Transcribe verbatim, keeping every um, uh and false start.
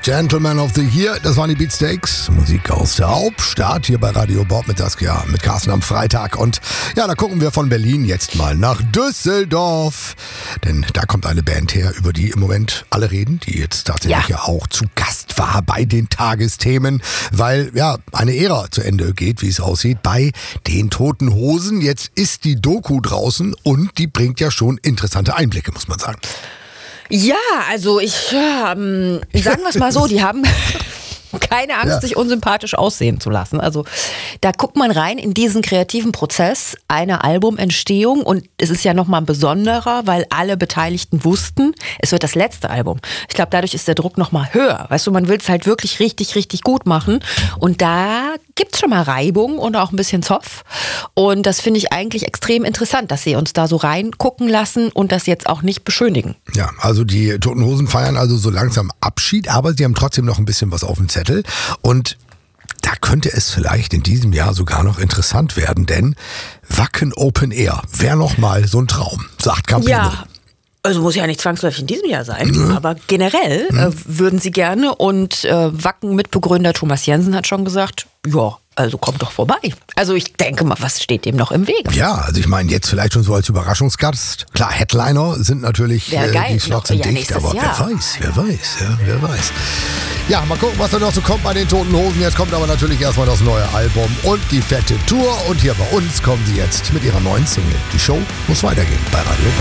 Gentleman of the Year, das waren die Beatsteaks. Musik aus der Hauptstadt hier bei Radio Bob mit Saskia, mit Carsten am Freitag. Und ja, da gucken wir von Berlin jetzt mal nach Düsseldorf. Denn da kommt eine Band her, über die im Moment alle reden, die jetzt tatsächlich ja, ja auch zu Gast war bei den Tagesthemen, weil ja eine Ära zu Ende geht, wie es aussieht, bei den Toten Hosen. Jetzt ist die Doku draußen und die bringt ja schon interessante Einblicke, muss man sagen. Ja, also ich, ähm, sagen wir es mal so, die haben keine Angst, ja. sich unsympathisch aussehen zu lassen. Also da guckt man rein in diesen kreativen Prozess einer Albumentstehung und es ist ja nochmal ein besonderer, weil alle Beteiligten wussten, es wird das letzte Album. Ich glaube, dadurch ist der Druck nochmal höher. Weißt du, man will es halt wirklich richtig, richtig gut machen und da gibt's schon mal Reibung und auch ein bisschen Zoff und das finde ich eigentlich extrem interessant, dass sie uns da so reingucken lassen und das jetzt auch nicht beschönigen. Ja, also die Toten Hosen feiern also so langsam Abschied, aber sie haben trotzdem noch ein bisschen was auf dem Zettel. Und da könnte es vielleicht in diesem Jahr sogar noch interessant werden, denn Wacken Open Air wäre noch mal so ein Traum, sagt Campino. Ja. Also muss ja nicht zwangsläufig in diesem Jahr sein, mhm. aber generell mhm. äh, würden sie gerne und äh, Wacken-Mitbegründer Thomas Jensen hat schon gesagt, ja, also kommt doch vorbei. Also ich denke mal, was steht dem noch im Weg? Ja, also ich meine jetzt vielleicht schon so als Überraschungsgast. Klar, Headliner sind natürlich ja, äh, geil. die Slots sind ja, dicht, aber Jahr. wer weiß, wer weiß, ja, wer weiß. Ja, mal gucken, was da noch so kommt bei den Toten Hosen. Jetzt kommt aber natürlich erstmal das neue Album und die fette Tour. Und hier bei uns kommen sie jetzt mit ihrer neuen Single. Die Show muss weitergehen bei Radio